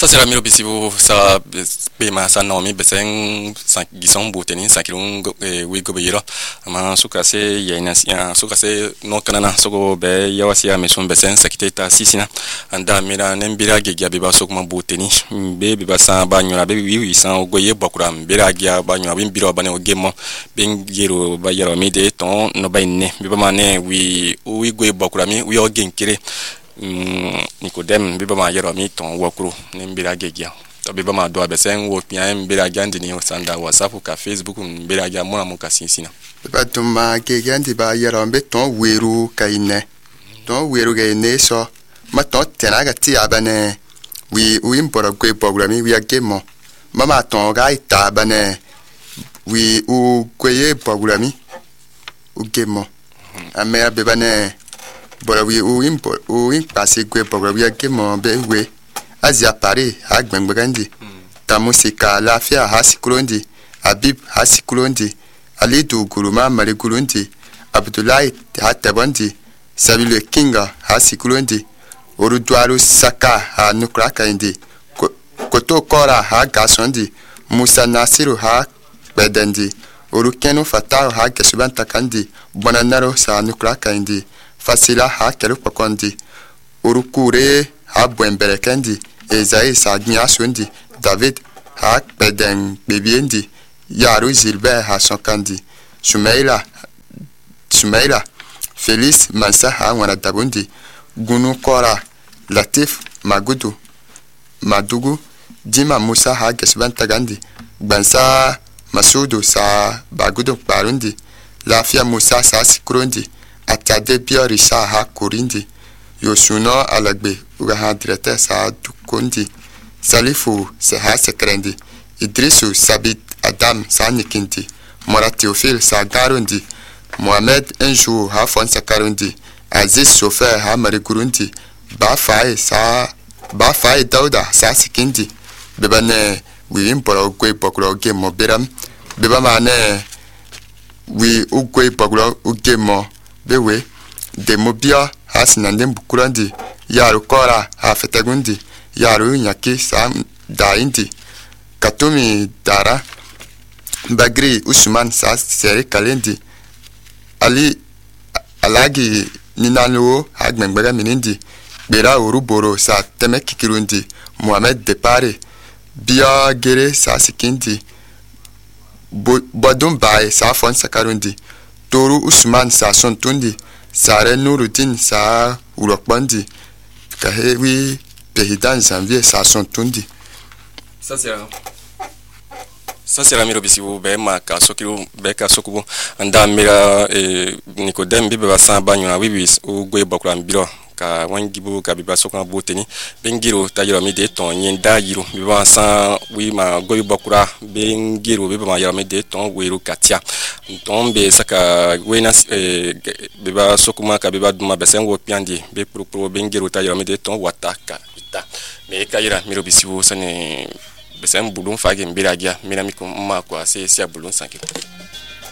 Ça c'est la miro bisibu sa be ma sa no mi besen san gison buteni sakirun we go beyiro ama suka se yaina suka se no kanana soko be yawasi ya mesun besen sakite ta sisina anda mira nembira gegia be ba sokuma buteni be be ba sa ba nyura be wi san go ye bakura mbira gia ba nyura be mbiro ba ne o gemo ben gero ba yaro mi de ton no ba ne be ba mane wi go ye bakura mi wi o genkire Nicodem biba ma yero mi ton wakuru nembira gegia to biba ma do abesen wo pia mbira gandi ni sanda WhatsApp ka Facebook mbira ga mona mo kasinsina biba tumma gegia ndi ba yero mbe ton weru kaine ton weru ga ine so ma ton tena ga ti abane wi imporo gwe programi wi agemo mama ton ga ita abane wi u gweye programi u gemo amera biba ne bora wi o impase gwe bora wi ake mo be we azia pare ha gbengbegandi ta musika lafia ha sikulondi abib ha sikulondi alidu guruma mari gurundi abdullahi ha tabandi sabilu kinga ha sikulondi orudwaru saka ha nukraka indi koto kora ha gasondi musa nasiru ha bedandi orukenu fatao ha gesubanta kandi bonanaro sa nukraka indi Fasila ha kelu pakondi urukure ha buembere kendi Ezai sa gnya sundi David ha peden bebiendi Yaru zilbe ha sonkandi Sumeila Feliz Mansa ha wana dabundi Gunu Kora Latif Madugu Dima Musa ha gesbanta gandi Bansa Masudu sa bagudu barundi Lafia Musa sa sikrundi Atade biori sa ha kurindi Yosuno alagbe uga ha direte sa dukondi Salifu se ha sekrendi Idrisu sabit Adam sa nikindi Mora Teofil sa garundi Mohamed Enjou ha fon sakarundi Aziz Sofer ha marigurundi Ba fae Dauda sa sikindi Bebane wi impora ugwe pokura uge mo beram Beba mane wi ugwe pokura uge mo bewe demobia hasinande bukurandi yaru kora hafetegundi yaru nyaki sam daindi katumi dara bagri usman sa seri kalendi ali alagi ninalo hagmengbega minindi bera uruboro sa teme kikirundi Mohamed Depare bia gere sa sikindi bodum bae sa fon sakarundi Toru Usman sa sontundi Sare Nuruddin sa urokbandi Kahewi Président Janvier sa sontundi Ça c'est la miro bisibu be ma ka sokiru be ka sokubu anda mira Nicodem bibe basan banyo na wibis u gwe bakura mbiro ka wangibu ka biba sokwa boteni bengiro tayiro mi de ton yenda yiro biba san wi ma gwe bakura bengiro biba ma yaro mi de ton weru katia ton be saka wena biba sokuma ka biba duma besen wo piandi be pro bengiro tayiro mi de ton wataka ita me kayira miro bisibu sane besen bulun fage mbiragia mina miko ma kwa se sia bulun sanke